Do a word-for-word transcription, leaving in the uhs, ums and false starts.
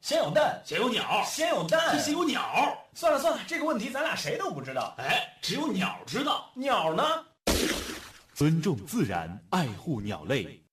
先有蛋， 先有鸟， 先有蛋， 先有鸟。 算了算了，这个问题咱俩谁都不知道。 哎，只有鸟知道。 鸟呢？ 尊重自然，爱护鸟类。